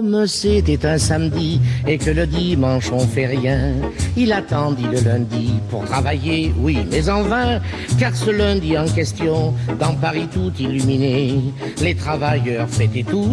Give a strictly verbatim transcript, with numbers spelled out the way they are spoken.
comme c'était un samedi et que le dimanche on fait rien, il attendit le lundi pour travailler, oui, mais en vain, car ce lundi en question, dans Paris tout illuminé, les travailleurs fêtaient tous